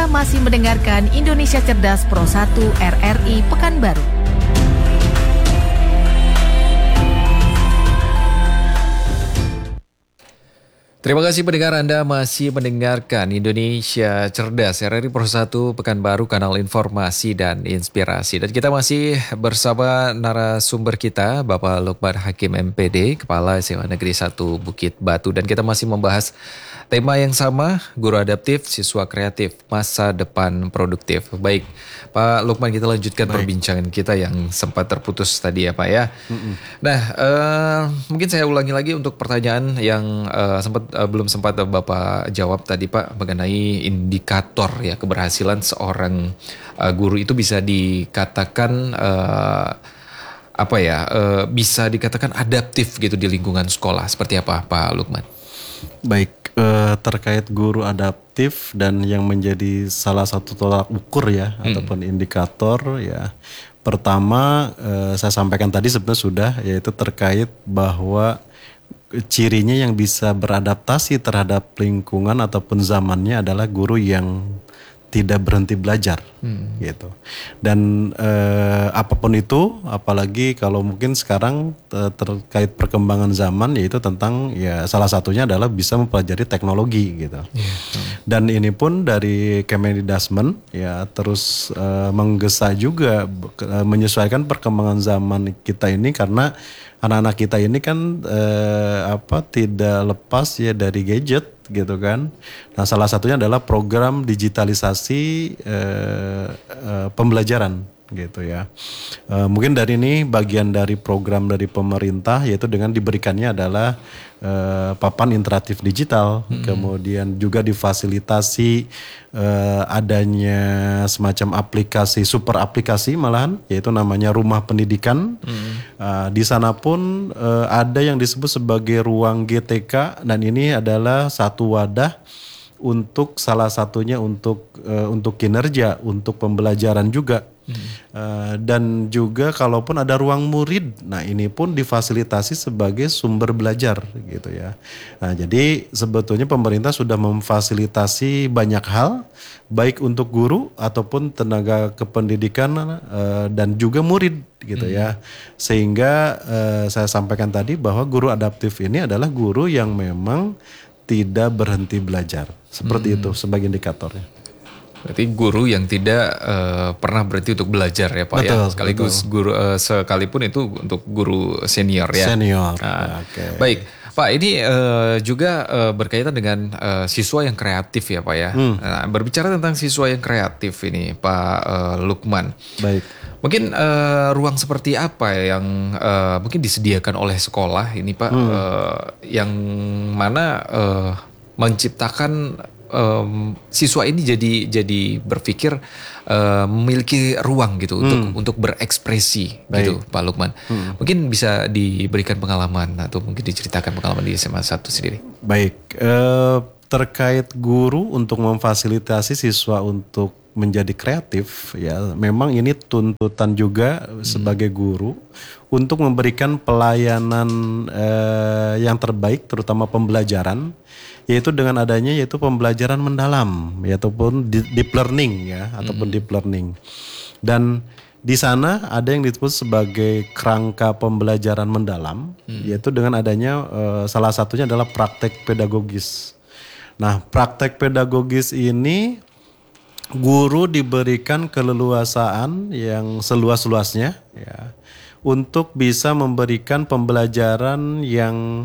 Anda masih mendengarkan Indonesia Cerdas Pro 1 RRI Pekanbaru. Terima kasih pendengar, Anda masih mendengarkan Indonesia Cerdas RRI Pro 1 Pekanbaru, kanal informasi dan inspirasi. Dan kita masih bersama narasumber kita, Bapak Lukman Hakim MPD, Kepala SMA Negeri 1 Bukit Batu. Dan kita masih membahas tema yang sama, guru adaptif, siswa kreatif, masa depan produktif. Baik, Pak Lukman, kita lanjutkan perbincangan kita yang sempat terputus tadi ya Pak ya. Nah, mungkin saya ulangi lagi untuk pertanyaan yang belum sempat Bapak jawab tadi Pak, mengenai indikator ya keberhasilan seorang guru itu bisa dikatakan bisa dikatakan adaptif gitu di lingkungan sekolah. Seperti apa Pak Lukman? Baik, terkait guru adaptif dan yang menjadi salah satu tolak ukur ya ataupun indikator ya. Pertama saya sampaikan tadi sebenarnya sudah, yaitu terkait bahwa cirinya yang bisa beradaptasi terhadap lingkungan ataupun zamannya adalah guru yang tidak berhenti belajar gitu. Dan apapun itu, apalagi kalau mungkin sekarang terkait perkembangan zaman, yaitu tentang ya salah satunya adalah bisa mempelajari teknologi gitu. Dan ini pun dari Kemendikbud ya terus menggesa juga menyesuaikan perkembangan zaman kita ini, karena anak-anak kita ini kan tidak lepas ya dari gadget gitu kan. Nah, salah satunya adalah program digitalisasi pembelajaran gitu ya. Mungkin dari ini bagian dari program dari pemerintah, yaitu dengan diberikannya adalah papan interaktif digital, kemudian juga difasilitasi adanya semacam aplikasi, super aplikasi malahan, yaitu namanya Rumah Pendidikan. Di sana pun ada yang disebut sebagai ruang GTK, dan ini adalah satu wadah untuk salah satunya untuk kinerja, untuk pembelajaran juga. Dan juga kalaupun ada ruang murid, nah ini pun difasilitasi sebagai sumber belajar gitu ya. Nah, jadi sebetulnya pemerintah sudah memfasilitasi banyak hal, baik untuk guru ataupun tenaga kependidikan dan juga murid gitu ya. Sehingga saya sampaikan tadi bahwa guru adaptif ini adalah guru yang memang tidak berhenti belajar. Seperti itu sebagai indikatornya. Berarti guru yang tidak pernah berhenti untuk belajar ya Pak. Betul, ya. Sekaligus betul. Guru sekalipun itu untuk guru senior ya. Senior. Nah, Okay. Baik Pak, ini juga berkaitan dengan siswa yang kreatif ya Pak ya. Nah, berbicara tentang siswa yang kreatif ini Pak Lukman. Baik. Mungkin ruang seperti apa yang mungkin disediakan oleh sekolah ini Pak, yang mana menciptakan siswa ini jadi berpikir memiliki ruang gitu untuk berekspresi. Baik. Gitu Pak Lukman. Mungkin bisa diberikan pengalaman atau mungkin diceritakan pengalaman di SMA 1 sendiri. Baik, terkait guru untuk memfasilitasi siswa untuk menjadi kreatif ya, memang ini tuntutan juga sebagai guru untuk memberikan pelayanan yang terbaik, terutama pembelajaran, yaitu dengan adanya yaitu pembelajaran mendalam, ataupun deep learning ya, ataupun deep learning. Dan di sana ada yang disebut sebagai kerangka pembelajaran mendalam, yaitu dengan adanya salah satunya adalah praktek pedagogis. Nah, praktek pedagogis ini guru diberikan keleluasaan yang seluas-luasnya ya, untuk bisa memberikan pembelajaran yang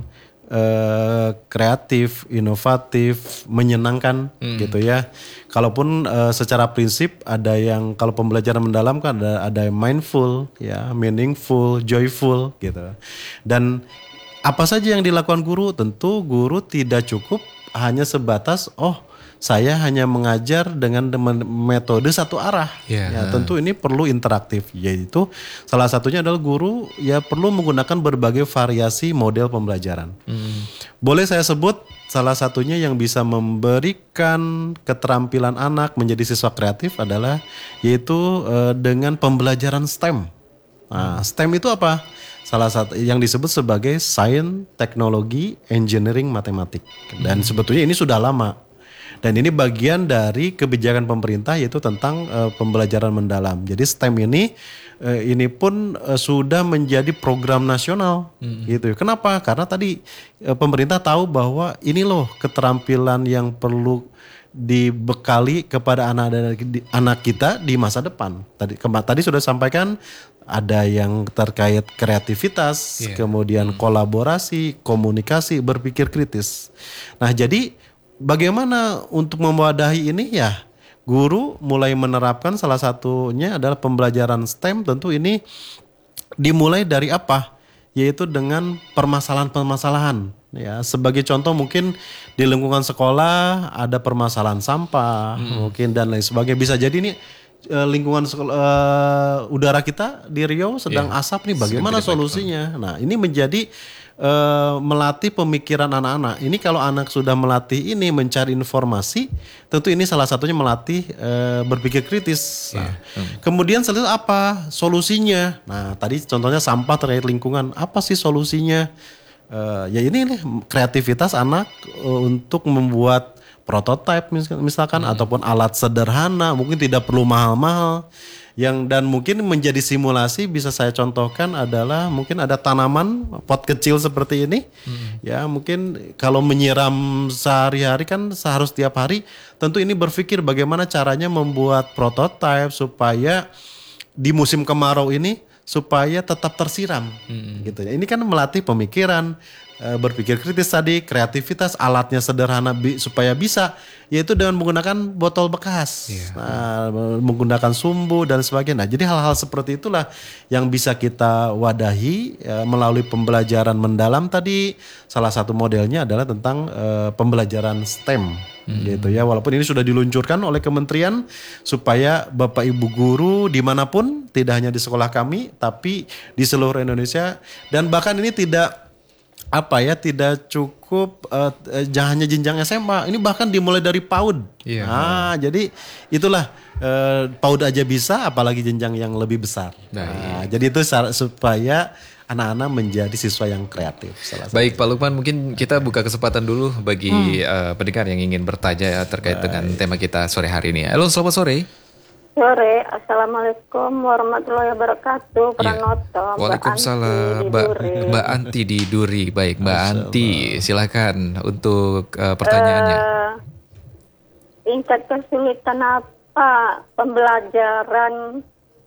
kreatif, inovatif, menyenangkan gitu ya. Kalaupun secara prinsip ada yang, kalau pembelajaran mendalam kan ada yang mindful ya, meaningful, joyful gitu. Dan apa saja yang dilakukan guru, tentu guru tidak cukup hanya sebatas saya hanya mengajar dengan metode satu arah. Ya, tentu ini perlu interaktif, yaitu salah satunya adalah guru ya perlu menggunakan berbagai variasi model pembelajaran. Boleh saya sebut salah satunya yang bisa memberikan keterampilan anak menjadi siswa kreatif adalah yaitu dengan pembelajaran STEM. Nah, STEM itu apa? Salah satu yang disebut sebagai Science, Teknologi, Engineering, Matematik. Dan sebetulnya ini sudah lama. Dan ini bagian dari kebijakan pemerintah yaitu tentang pembelajaran mendalam. Jadi STEM ini pun sudah menjadi program nasional gitu. Kenapa? Karena tadi pemerintah tahu bahwa ini loh keterampilan yang perlu dibekali kepada anak kita di masa depan. Tadi sudah sampaikan ada yang terkait kreativitas, kemudian kolaborasi, komunikasi, berpikir kritis. Nah, jadi bagaimana untuk mewadahi ini ya? Guru mulai menerapkan salah satunya adalah pembelajaran STEM. Tentu ini dimulai dari apa? Yaitu dengan permasalahan-permasalahan. Ya, sebagai contoh mungkin di lingkungan sekolah ada permasalahan sampah, mungkin dan lain sebagainya. Bisa jadi ini lingkungan udara kita di Riau sedang asap nih, bagaimana solusinya? Nah, ini menjadi melatih pemikiran anak-anak. Ini kalau anak sudah melatih ini mencari informasi, tentu ini salah satunya melatih berpikir kritis. Nah, kemudian selanjutnya apa solusinya? Nah, tadi contohnya sampah terkait lingkungan. Apa sih solusinya? Ya ini nih kreativitas anak untuk membuat prototipe misalkan ataupun alat sederhana, mungkin tidak perlu mahal-mahal. Dan mungkin menjadi simulasi bisa saya contohkan adalah mungkin ada tanaman pot kecil seperti ini. Ya, mungkin kalau menyiram sehari-hari kan seharus tiap hari, tentu ini berpikir bagaimana caranya membuat prototipe supaya di musim kemarau ini supaya tetap tersiram gitu ya. Ini kan melatih pemikiran, berpikir kritis tadi, kreativitas, alatnya sederhana supaya bisa, yaitu dengan menggunakan botol bekas, menggunakan sumbu dan sebagainya. Nah, jadi hal-hal seperti itulah yang bisa kita wadahi melalui pembelajaran mendalam tadi. Salah satu modelnya adalah tentang pembelajaran STEM. Gitu ya, walaupun ini sudah diluncurkan oleh kementerian supaya Bapak Ibu guru dimanapun, tidak hanya di sekolah kami tapi di seluruh Indonesia, dan bahkan ini tidak cukup jangan hanya jenjang SMA, ini bahkan dimulai dari PAUD. Nah, jadi itulah PAUD aja bisa, apalagi jenjang yang lebih besar. Nah, jadi itu supaya anak-anak menjadi siswa yang kreatif. Baik Pak Lukman, mungkin kita buka kesempatan dulu bagi pendengar yang ingin bertanya terkait dengan tema kita sore hari ini. Halo, selamat sore. Sore, Assalamualaikum warahmatullahi wabarakatuh. Pranoto, Waalaikumsalam, Mbak Anti di Duri. Baik, Mbak Anti, silakan untuk pertanyaannya. Tingkat kesulitan apa pembelajaran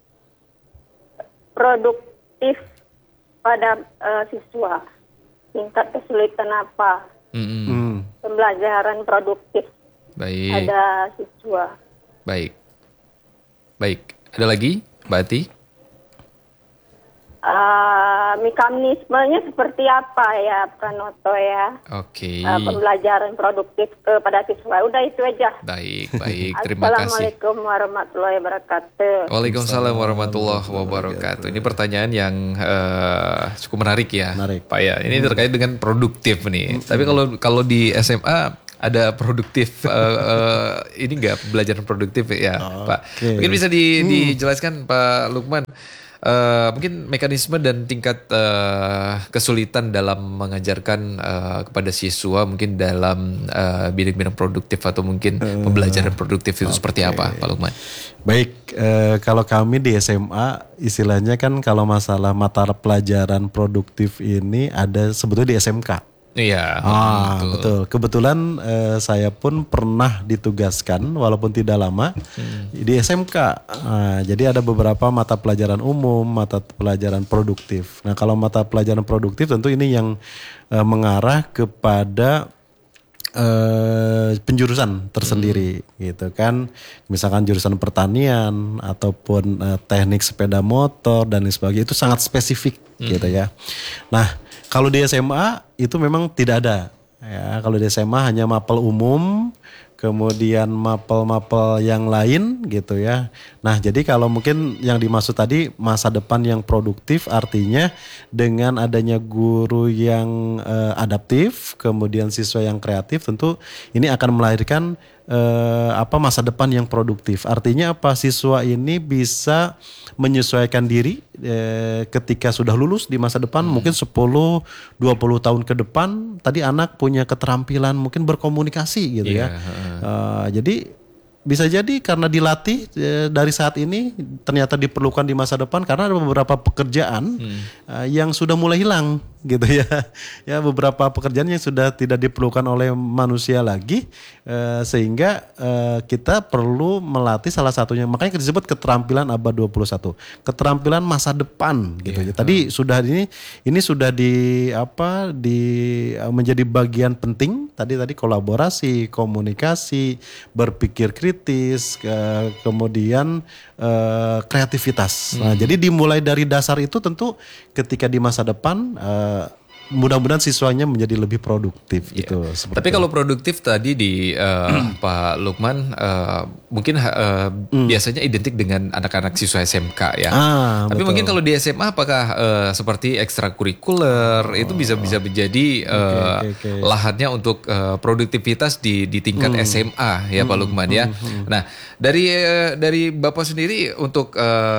produktif pada siswa? Tingkat kesulitan apa pembelajaran produktif pada siswa? Baik, ada lagi Mbak Ati? Mekanismenya seperti apa ya Pranoto ya? Oke. Pembelajaran produktif pada siswa. Udah itu aja. Baik, terima kasih. Assalamualaikum warahmatullahi wabarakatuh. Waalaikumsalam warahmatullahi wabarakatuh. Ini pertanyaan yang cukup menarik ya, Pak ya. Ini terkait dengan produktif nih. Tapi kalau di SMA ada produktif ini enggak pembelajaran produktif ya, Pak? Mungkin bisa dijelaskan Pak Lukman. Mungkin mekanisme dan tingkat kesulitan dalam mengajarkan kepada siswa mungkin dalam bidang-bidang produktif atau mungkin pembelajaran produktif itu seperti apa, Pak Lukman? Baik, kalau kami di SMA istilahnya kan kalau masalah mata pelajaran produktif ini ada sebetulnya di SMK. Iya, betul. Kebetulan saya pun pernah ditugaskan walaupun tidak lama di SMK. Jadi ada beberapa mata pelajaran umum, mata pelajaran produktif. Nah, kalau mata pelajaran produktif tentu ini yang mengarah kepada penjurusan tersendiri gitu kan. Misalkan jurusan pertanian ataupun teknik sepeda motor dan lain sebagainya, itu sangat spesifik gitu ya. Nah, kalau di SMA itu memang tidak ada. Ya, kalau di SMA hanya mapel umum, kemudian mapel-mapel yang lain gitu ya. Nah, jadi kalau mungkin yang dimaksud tadi masa depan yang produktif artinya dengan adanya guru yang adaptif, kemudian siswa yang kreatif, tentu ini akan melahirkan masa depan yang produktif. Artinya apa? Siswa ini bisa menyesuaikan diri ketika sudah lulus di masa depan, mungkin 10-20 tahun ke depan tadi anak punya keterampilan mungkin berkomunikasi gitu ya. Jadi bisa jadi karena dilatih dari saat ini ternyata diperlukan di masa depan, karena ada beberapa pekerjaan yang sudah mulai hilang gitu ya. Ya, beberapa pekerjaan yang sudah tidak diperlukan oleh manusia lagi, sehingga kita perlu melatih salah satunya. Makanya disebut keterampilan abad 21. Keterampilan masa depan gitu ya. Tadi sudah ini sudah menjadi bagian penting tadi kolaborasi, komunikasi, berpikir kritis, kemudian kreativitas. Nah, jadi dimulai dari dasar itu tentu ketika di masa depan mudah-mudahan siswanya menjadi lebih produktif gitu. Tapi kalau produktif tadi di Pak Lukman mungkin biasanya identik dengan anak-anak siswa SMK ya. Tapi betul. mungkin kalau di SMA apakah seperti ekstrakurikuler itu bisa menjadi lahannya untuk produktivitas di tingkat SMA ya Pak Lukman ya. Nah dari Bapak sendiri untuk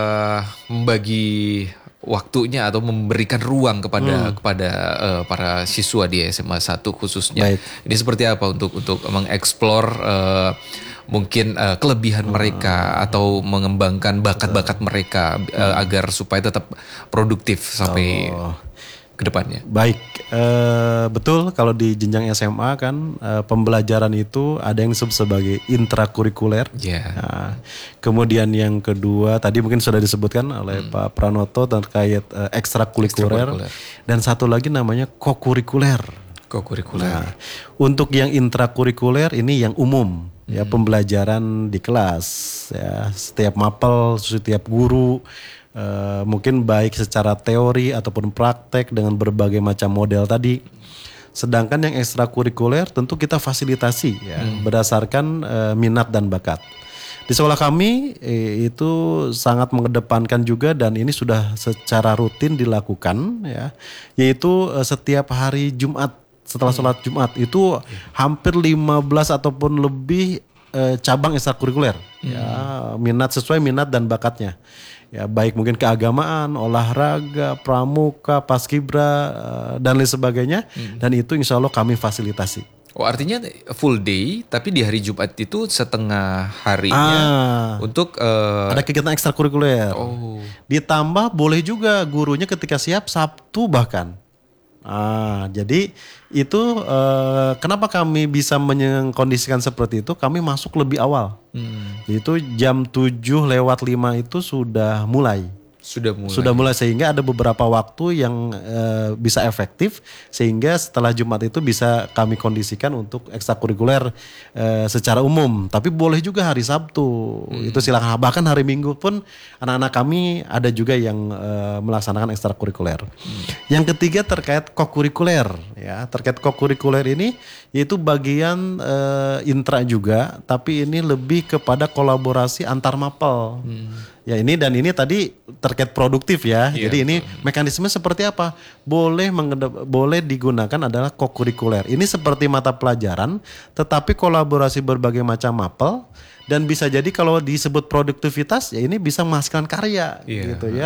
membagi waktunya atau memberikan ruang kepada para siswa di SMA 1 khususnya. Baik. Ini seperti apa untuk mengeksplor mungkin kelebihan mereka atau mengembangkan bakat-bakat mereka agar supaya tetap produktif sampai ke depannya. Baik, betul kalau di jenjang SMA kan pembelajaran itu ada yang disebut sebagai intrakurikuler. Nah, kemudian yang kedua tadi mungkin sudah disebutkan oleh Pak Pranoto terkait ekstrakurikuler. Dan satu lagi namanya kokurikuler. Nah, untuk yang intrakurikuler ini yang umum ya, pembelajaran di kelas ya, setiap mapel, setiap guru. Mungkin baik secara teori ataupun praktek dengan berbagai macam model tadi. Sedangkan yang ekstrakurikuler tentu kita fasilitasi ya, berdasarkan minat dan bakat. Di sekolah kami itu sangat mengedepankan juga, dan ini sudah secara rutin dilakukan ya, yaitu setiap hari Jumat setelah sholat Jumat itu hampir 15 ataupun lebih cabang ekstrakurikuler ya, sesuai minat dan bakatnya. Ya, baik mungkin keagamaan, olahraga, pramuka, paskibra dan lain sebagainya. Dan itu insya Allah kami fasilitasi. Oh, artinya full day, tapi di hari Jumat itu setengah harinya untuk ada kegiatan ekstrakurikuler. Ditambah boleh juga gurunya ketika siap Sabtu bahkan. Jadi itu kenapa kami bisa mengkondisikan seperti itu? Kami masuk lebih awal. Itu jam 7:05 itu sudah mulai. Sudah mulai sehingga ada beberapa waktu yang bisa efektif, sehingga setelah Jumat itu bisa kami kondisikan untuk ekstrakurikuler secara umum. Tapi boleh juga hari Sabtu, itu silakan. Bahkan hari Minggu pun anak-anak kami ada juga yang melaksanakan ekstrakurikuler. Yang ketiga terkait kokurikuler ya. Terkait kokurikuler ini yaitu bagian intra juga, tapi ini lebih kepada kolaborasi antar mapel. Ya, ini tadi terkait produktif ya. Jadi ini mekanisme seperti apa? Boleh digunakan adalah kokurikuler. Ini seperti mata pelajaran tetapi kolaborasi berbagai macam mapel, dan bisa jadi kalau disebut produktivitas ya ini bisa menghasilkan karya gitu ya.